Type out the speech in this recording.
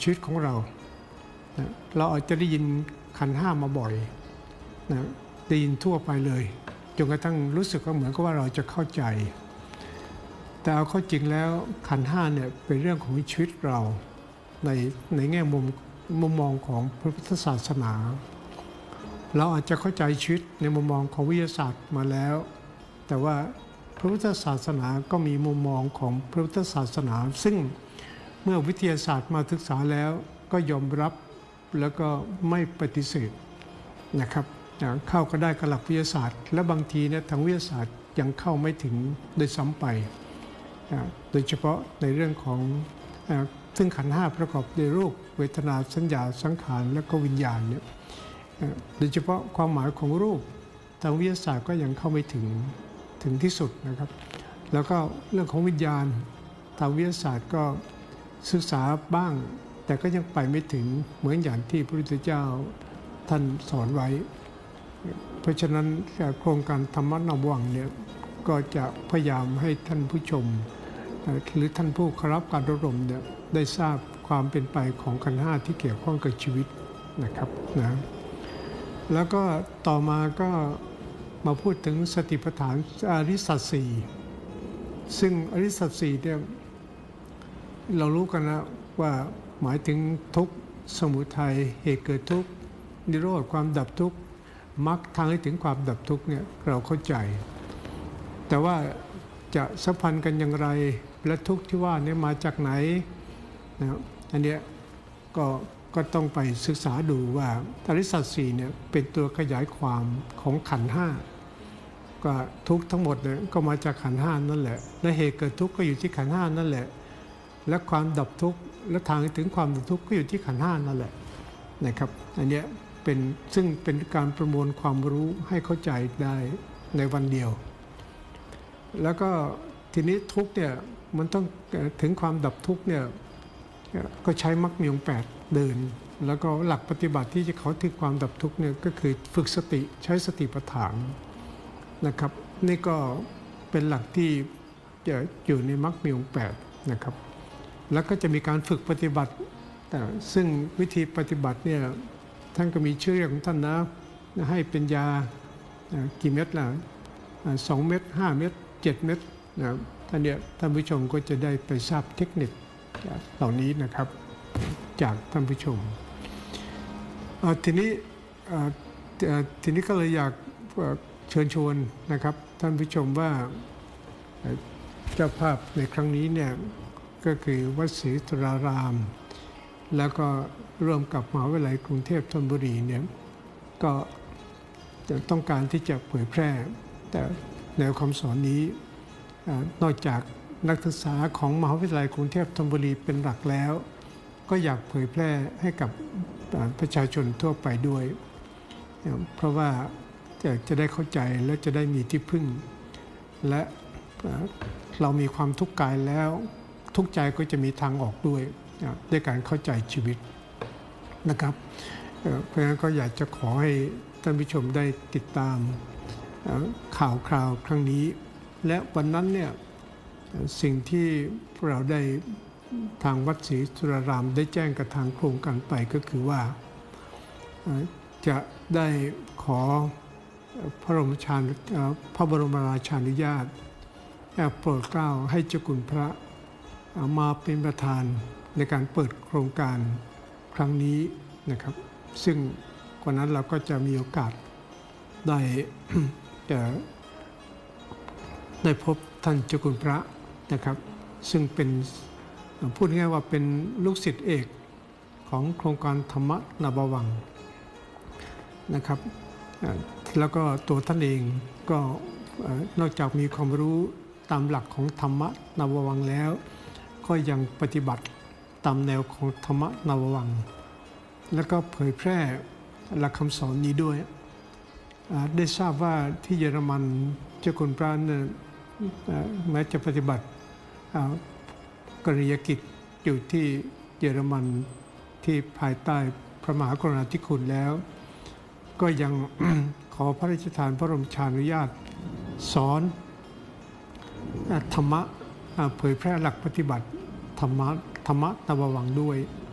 ชีวิตของเรานะเราอาจจะได้ยินขันธ์ห้ามาบ่อยนะได้ยินทั่วไปเลยจนกระทั่งรู้สึกว่าเหมือนกับว่าเราจะเข้าใจแต่เอาเข้าจริงแล้วขันธ์ห้าเนี่ยเป็นเรื่องของชีวิตเราในแง่มุมมองของพระพุทธศาสนาเราอาจจะเข้าใจชีวิตในมุมมองของวิทยาศาสตร์มาแล้วแต่ว่าพระพุทธศาสนาก็มีมุมมองของพระพุทธศาสนาซึ่งเมื่อวิทยาศาสตร์มาศึกษาแล้วก็ยอมรับแล้วก็ไม่ปฏิเสธนะครับเข้าก็ได้กับหลักวิทยาศาสตร์และบางทีเนี่ยทางวิทยาศาสตร์ยังเข้าไม่ถึงโดยซ้ำไปโดยเฉพาะในเรื่องของซึ่งขันธ์ห้าประกอบด้วยรูปเวทนาสัญญาสังขารและก็วิญญาณเนี่ยโดยเฉพาะความหมายของรูปทางวิทยาศาสตร์ก็ยังเข้าไม่ถึงที่สุดนะครับแล้วก็เรื่องของวิญญาณทางวิทยาศาสตร์ก็ศึกษาบ้างแต่ก็ยังไปไม่ถึงเหมือนอย่างที่พระพุทธเจ้าท่านสอนไว้เพราะฉะนั้นโครงการธรรมนวังเนี่ยก็จะพยายามให้ท่านผู้ชมหรือท่านผู้เข้ารับการอบรมเนี่ยได้ทราบความเป็นไปของขันธ์ห้าที่เกี่ยวข้องกับชีวิตนะครับนะแล้วก็ต่อมาก็มาพูดถึงสติปัฏฐานอริยสัจสี่ซึ่งอริยสัจสี่เนี่ยเรารู้กันแล้วว่าหมายถึงทุกข์สมุทัยเหตุเกิดทุกข์นิโรธความดับทุกข์มรรคทางให้ถึงความดับทุกข์เนี่ยเราเข้าใจแต่ว่าจะสัมพันธ์กันอย่างไรและทุกข์ที่ว่านี่มาจากไหนนะอันเนี้ยก็ต้องไปศึกษาดูว่าอริยสัจสี่เนี่ยเป็นตัวขยายความของขันธ์ห้าก็ทุกข์ทั้งหมดเนี่ยก็มาจากขันธ์ห้านั่นแหละและเหตุเกิดทุกข์ก็อยู่ที่ขันธ์ห้านั่นแหละและความดับทุกข์และทางถึงความดับทุกข์ก็อยู่ที่ขันธ์ห้านั่นแหละนะครับอันเนี้ยซึ่งเป็นการประมวลความรู้ให้เข้าใจได้ในวันเดียวแล้วก็ทีนี้ทุกข์เนี่ยมันต้องถึงความดับทุกข์เนี่ยก็ใช้มรรคมีองค์8เดินแล้วก็หลักปฏิบัติที่จะเขาถึงความดับทุกข์เนี่ยก็คือฝึกสติใช้สติปัฏฐานนะครับนี่ก็เป็นหลักที่จะอยู่ในมรรคมีองค์8นะครับแล้วก็จะมีการฝึกปฏิบัติซึ่งวิธีปฏิบัติเนี่ยท่านก็มีชื่อเรียกของท่านนะให้เป็นยากี่เม็ดล่ะ2 เม็ด5 เม็ด7 เม็ดนะท่านผู้ชมก็จะได้ไปทราบเทคนิคเหล่านี้นะครับจากท่านผู้ชมทีนี้ก็เลยอยากเชิญชวนนะครับท่านผู้ชมว่าเจ้าภาพในครั้งนี้เนี่ยก็คือวัดศรีสุรารามแล้วก็ร่วมกับมหาวิทยาลัยกรุงเทพธนบุรีเนี่ยก็จะต้องการที่จะเผยแพร่แต่แนวคำสอนนี้นอกจากนักศึกษาของมหาวิทยาลัยกรุงเทพธนบุรีเป็นหลักแล้วก็อยากเผยแพร่ให้กับประชาชนทั่วไปด้วยเพราะว่าจะได้เข้าใจและจะได้มีที่พึ่งและเรามีความทุกข์กายแล้วทุกข์ใจก็จะมีทางออกด้วยการเข้าใจชีวิตนะครับเพราะฉะนั้นก็อยากจะขอให้ท่านผู้ชมได้ติดตามข่าวคราวครั้งนี้และวันนั้นเนี่ยสิ่งที่เราได้ทางวัดศรีสุรารามได้แจ้งกับทางโครงการไปก็คือว่าจะได้ขอพระบรมราชานุญาตโปรดเกล้าให้เจ้าคุณพระมาเป็นประธานในการเปิดโครงการครั้งนี้นะครับซึ่งวันนั้นเราก็จะมีโอกาสได้พบท่านเจ้าคุณพระนะครับซึ่งเป็นพูดง่ายว่าเป็นลูกศิษย์เอกของโครงการธรรมนบวังนะครับแล้วก็ตัวท่านเองก็นอกจากมีความรู้ตามหลักของธรรมนบวังแล้วก็ยังปฏิบัติตามแนวของธรรมนบวังแล้วก็เผยแพร่หลักคำสอนนี้ด้วยได้ทราบว่าที่เยอรมันเจ้าคุณพระแม้จะปฏิบัติกรณียกิจอยู่ที่เยอรมันที่ภายใต้พระมหากรุณาธิคุณแล้วก็ยัง ขอพระราชทานพระบรมราชานุญาตสอนธรรมะเผยแพร่หลักปฏิบัติธรรมะนบวังด้วย